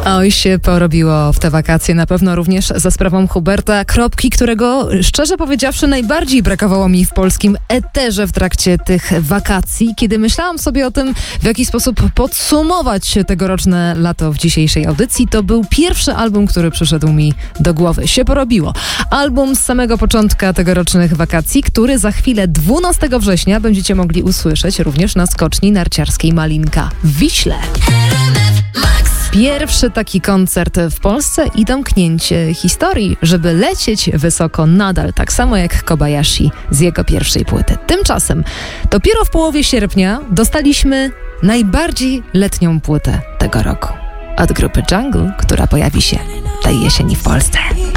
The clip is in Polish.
Oj, się porobiło w te wakacje, na pewno również za sprawą Huberta Kropki, którego, szczerze powiedziawszy, najbardziej brakowało mi w polskim eterze w trakcie tych wakacji, kiedy myślałam sobie o tym, w jaki sposób podsumować tegoroczne lato w dzisiejszej audycji. To był pierwszy album, który przyszedł mi do głowy. Się porobiło. Album z samego początka tegorocznych wakacji, który za chwilę 12 września będziecie mogli usłyszeć również na skoczni narciarskiej Malinka w Wiśle. Pierwszy taki koncert w Polsce i domknięcie historii, żeby lecieć wysoko nadal, tak samo jak Kobayashi z jego pierwszej płyty. Tymczasem dopiero w połowie sierpnia dostaliśmy najbardziej letnią płytę tego roku od grupy Jungle, która pojawi się tej jesieni w Polsce.